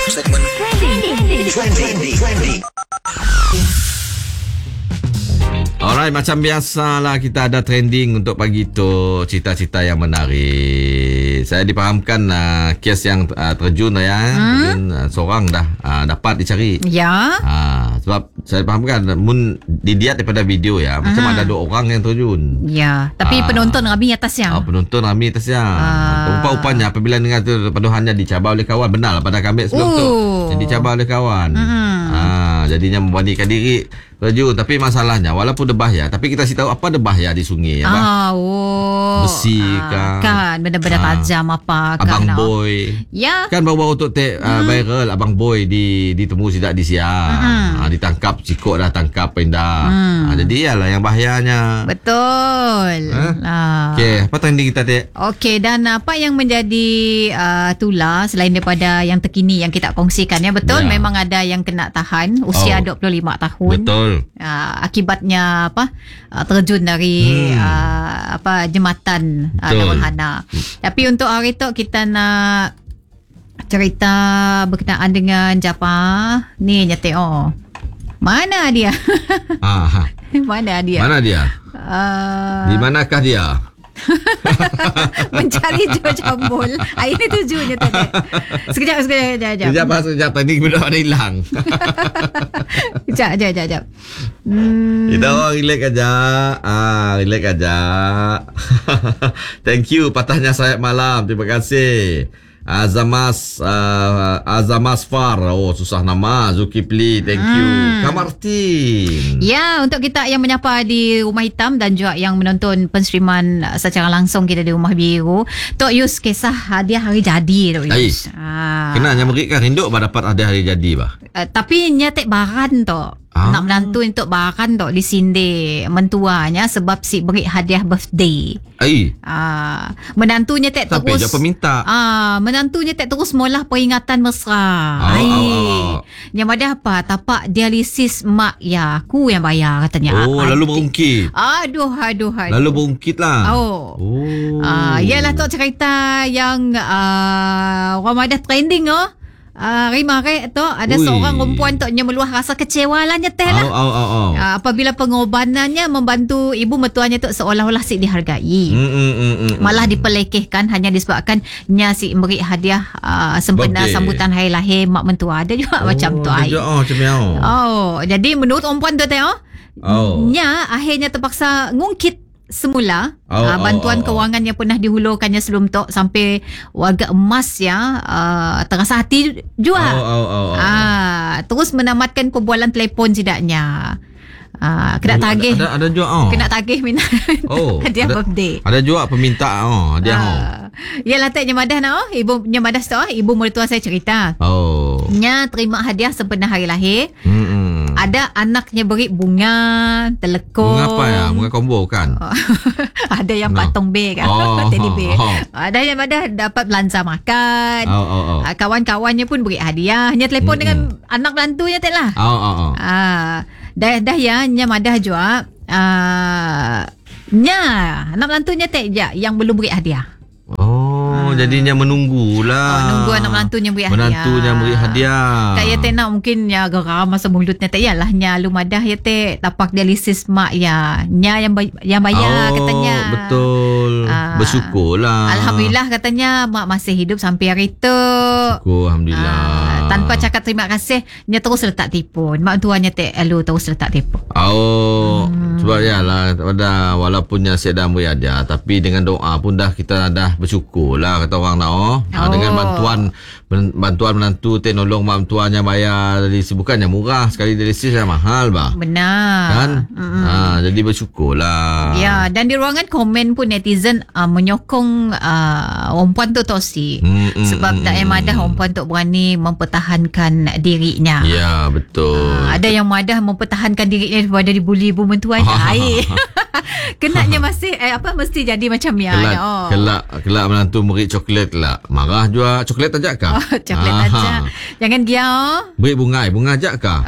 Segmen Trending. Alright, macam biasalah kita ada trending untuk pagi tu, cerita-cerita yang menarik. Saya dipahamkan kes yang terjun terjun seorang dah dapat dicari. Ya. Sebab saya fahamkan dilihat daripada video macam ada 2 orang yang terjun. Ya, tapi penonton ramai atasnya. Penonton ramai atasnya. Rupa-rupanya apabila dengar tu penuhannya dicabar oleh kawan, benarlah pada kami sebelum tu. Jadi dicabar oleh kawan. Jadinya memberanikan diri terjun. Tapi masalahnya walaupun ada bahaya, tapi kita kasih tahu apa ada bahaya di sungai besi kan benda-benda tajam apa kan. Abang Boy. Ya. Kan baru-baru tu viral Abang Boy ditemu sidak di siang. Ditangkap cikok dah tangkap pindah. Jadi ialah yang bahayanya. Betul. Okey, apa trending kita Tek? Okey, dan apa yang menjadi tular selain daripada yang terkini yang kita kongsikan betul memang ada yang kena tahan usia 25 tahun. Betul. Akibatnya terjun dari jembatan Darul-Hana. Tapi untuk hari tu kita nak cerita berkenaan dengan Japa ni nyetek mana dia? Mana dia? Di manakah dia? Mencari Joe Jambul. Ini tujuannya tadi. Sekejap. Sekejap. Tadi benda ada hilang. Sekejap. Kita orang relax aja. Thank you patahnya sayap malam. Terima kasih. Azamas Far. Susah nama. Zulkifli, thank you. Kamartin. Ya, untuk kita yang menyapa di Rumah Hitam dan juga yang menonton penstreaman secara langsung kita di Rumah Biru, Tok Yus kisah hadiah hari jadi Tok Yus. Kenanya mereka rindu dapat hadiah hari jadi bah. Tapi nyatek baran Tok. Nak menantu untuk baran Tok disindir mentuanya sebab si beri hadiah birthday. Menantunya tak terus. Tapi dia peminta. Menantunya tak terus molah peringatan mesra. Yang ada apa? Tapak dialisis mak aku yang bayar katanya. Lalu berungkit. Aduh. Lalu berungkit lah. Yalah Tok cerita yang orang ada trending Rimare tu ada seorang perempuan tu nya meluah rasa kecewa lah nyeteh lah. Apabila pengorbanannya membantu ibu mertuanya tu seolah-olah si dihargai. Malah dipelekehkan hanya disebabkan nya si beri hadiah sempena sambutan hari lahir mak mentua. Ada juga macam tu ai. Jadi menurut perempuan tu nya akhirnya terpaksa ngungkit semula bantuan kewangan yang pernah dihulurkannya sebelum tu sampai warga emas terasa hati juga. Terus menamatkan perbualan telefon sidaknya. Kena tagih. Ada juga kena tagih minat hadiah birthday. Ada juga peminta hadiah. Yalah tak nyamadah ibu nyamadah tu ibu mertua saya cerita. Nya terima hadiah sempena hari lahir. Ada anaknya beri bunga telekong. Bunga apa ya? Bunga combo kan? Ada yang patung B kan? Teddy bear. Ada yang dapat belanja makan. Kawan-kawannya pun beri hadiah. Nya telefon dengan anak berantunya tak lah. Dah ya, nya madah juga. Nya anak berantunya tak yang belum beri hadiah. Jadinya menunggulah. Nunggu anak menantunya beri hadiah. Menantunya beri hadiah. Kak ya teh nak mungkin ya geram masa mulutnya tak yalah nya lumadah ya teh tapak dialisis mak ya. Nya yang bayar katanya. Betul. Bersyukurlah. Alhamdulillah katanya mak masih hidup sampai hari tu. Syukur alhamdulillah. Tanpa cakap terima kasih, nya terus letak telefon. Mak tuanya teh terus letak telefon. Sebab yalah walaupun nya saya dah beri hadiah tapi dengan doa pun kita dah bersyukurlah kata orang dengan bantuan menantu nolong mak mentuanya bayar dari bukannya murah sekali dari dah mahal bah. Benar kan. Jadi bersyukurlah. Ya, dan di ruangan komen pun netizen menyokong perempuan tu Tosi sebab tak madah perempuan tu berani mempertahankan dirinya. Ya betul. Ada yang madah mempertahankan dirinya daripada dibuli ibu mentuanya. Kenaknya masih mesti jadi macam ya. Kelak menantu murid coklat kelak. Marah jua coklat ajak kah? Coklat ajak. Jangan dia beri bunga ajak kah?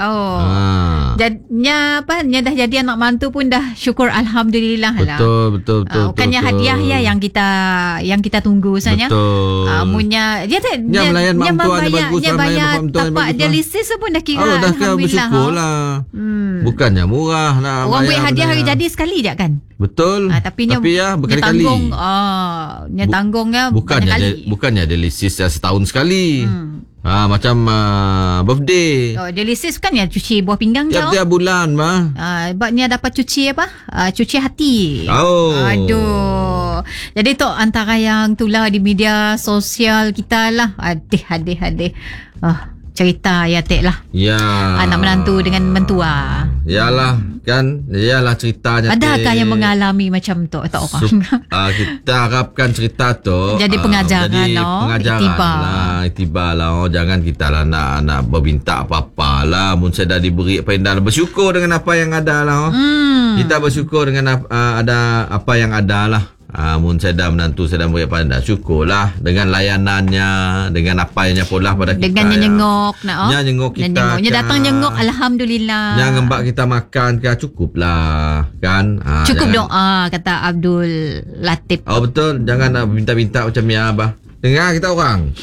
Jadinya nya dah jadi anak mantu pun dah syukur alhamdulillah lah. Betul. Bukannya hadiah ya yang kita tunggu saja. Betul. Amunnya dia melayan mak tuan dia bagus, bayar tapak dialisis pun dah kira dah bersyukur lah. Bukannya murah nak orang beri hadiah hari jadi sekali je kan. Betul. Tapi ya berkali-kali. Tanggungnya bukannya dialisis setahun sekali. Macam birthday. Dialisis kan ya cuci buah pinggang je. Tiap bulan mah. Sebabnya dapat cuci cuci hati. Aduh. Jadi tu antara yang tular di media sosial kita lah. Adik. Cerita ya Tek lah. Ya. Anak menantu dengan mentua. Yalah ceritanya. Adakah yang mengalami macam tu tak orang? Kita harapkan cerita tu jadi pengajaran itibar lah. Jangan kita lah nak berminta apa-apa lah. Mun saya dah diberi apa yang dah, bersyukur dengan apa yang ada lah. Kita bersyukur dengan ada apa yang ada lah. Mun saya dah menantu saya dah beri apa dah, syukurlah dengan layanannya, dengan apanya pula pada kita. Dengan nyengok nyengok kita. Datang nyengok alhamdulillah. Yang ngembak kita makan ke cukuplah kan. Cukup doa kata Abdul Latif. Betul, jangan nak minta-minta macam ya abah. Dengar kita orang.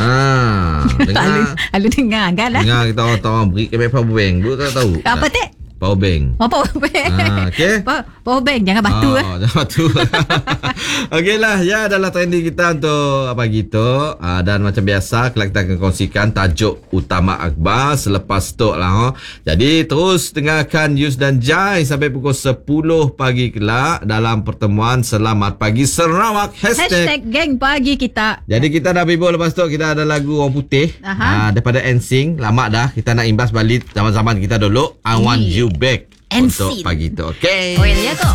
Dengar. Lalu dengar kan lah. Dengar kita orang beri ke power bank. Dulu tak tahu. Apa Tek? Power bank. Power bank. Okay. Power bank. Jangan batu. Jangan batu. Okey lah. Ya, adalah trending kita untuk pagi tu. Dan macam biasa, kita akan kongsikan tajuk utama akhbar selepas tu lah. Jadi, terus dengarkan Yus dan Jai sampai pukul 10 pagi kelak dalam pertemuan Selamat Pagi Sarawak. Hashtag geng pagi kita. Jadi, kita dah bibul lepas tu. Kita ada lagu Orang Putih. Daripada NSYNC. Lama dah. Kita nak imbas balik zaman-zaman kita dulu. I Want You Back untuk pagi tu. Okay. Ya kok.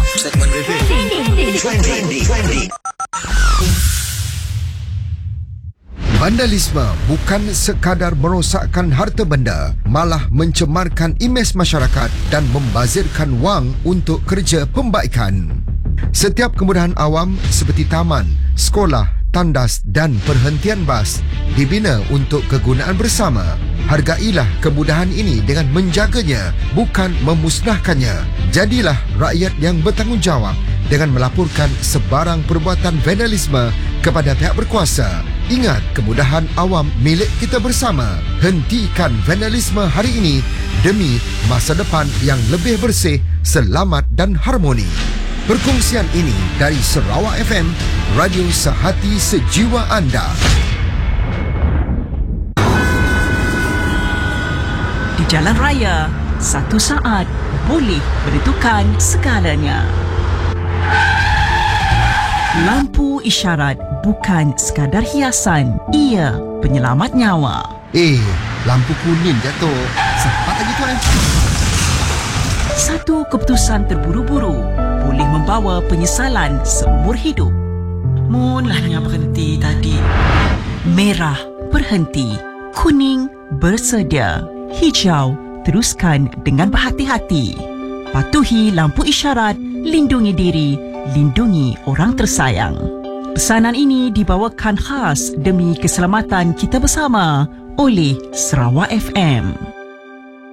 Vandalisme bukan sekadar merosakkan harta benda, malah mencemarkan imej masyarakat dan membazirkan wang untuk kerja pembaikan. Setiap kemudahan awam seperti taman, sekolah, tandas dan perhentian bas dibina untuk kegunaan bersama. Hargailah kemudahan ini dengan menjaganya, bukan memusnahkannya. Jadilah rakyat yang bertanggungjawab dengan melaporkan sebarang perbuatan vandalisme kepada pihak berkuasa. Ingat, kemudahan awam milik kita bersama. Hentikan vandalisme hari ini demi masa depan yang lebih bersih, selamat dan harmoni. Perkongsian ini dari Sarawak FM, radio sehati sejiwa anda. Di jalan raya, satu saat boleh menentukan segalanya. Lampu isyarat bukan sekadar hiasan, ia penyelamat nyawa. Lampu kuning jatuh. Cepat lagi tuan. Satu keputusan terburu-buru boleh membawa penyesalan seumur hidup. Mulanya berhenti tadi. Merah berhenti, kuning bersedia, hijau teruskan dengan berhati-hati. Patuhi lampu isyarat, lindungi diri, lindungi orang tersayang. Pesanan ini dibawakan khas demi keselamatan kita bersama oleh Sarawak FM.